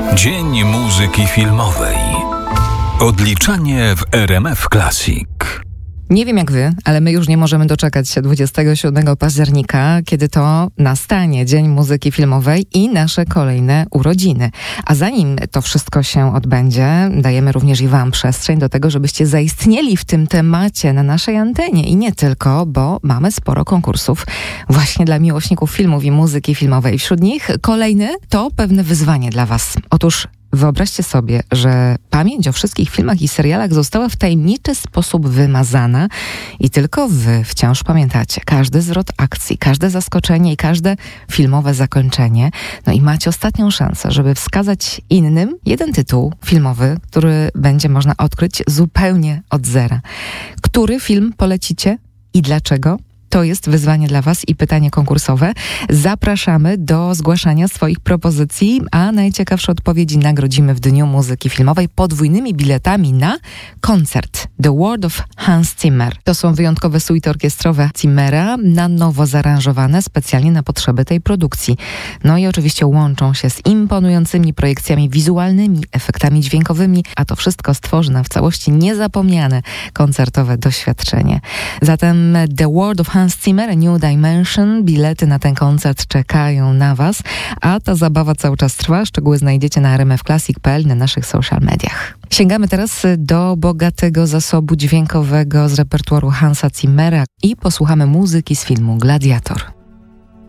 Dzień muzyki filmowej. Odliczanie w RMF Classic. Nie wiem jak wy, ale my już nie możemy doczekać się 27 października, kiedy to nastanie Dzień Muzyki Filmowej i nasze kolejne urodziny. A zanim to wszystko się odbędzie, dajemy również i wam przestrzeń do tego, żebyście zaistnieli w tym temacie na naszej antenie. I nie tylko, bo mamy sporo konkursów właśnie dla miłośników filmów i muzyki filmowej. Wśród nich kolejny to pewne wyzwanie dla was. Otóż wyobraźcie sobie, że pamięć o wszystkich filmach i serialach została w tajemniczy sposób wymazana i tylko wy wciąż pamiętacie każdy zwrot akcji, każde zaskoczenie i każde filmowe zakończenie. No i macie ostatnią szansę, żeby wskazać innym jeden tytuł filmowy, który będzie można odkryć zupełnie od zera. Który film polecicie i dlaczego? To jest wyzwanie dla was i pytanie konkursowe. Zapraszamy do zgłaszania swoich propozycji, a najciekawsze odpowiedzi nagrodzimy w Dniu Muzyki Filmowej podwójnymi biletami na koncert The World of Hans Zimmer. To są wyjątkowe suity orkiestrowe Zimmera, na nowo zaaranżowane specjalnie na potrzeby tej produkcji. No i oczywiście łączą się z imponującymi projekcjami wizualnymi, efektami dźwiękowymi, a to wszystko stworzy nam w całości niezapomniane koncertowe doświadczenie. Zatem The World of Hans Zimmer, A New Dimension. Bilety na ten koncert czekają na was, a ta zabawa cały czas trwa. Szczegóły znajdziecie na rmfclassic.pl, na naszych social mediach. Sięgamy teraz do bogatego zasobu dźwiękowego z repertuaru Hansa Zimmera i posłuchamy muzyki z filmu Gladiator.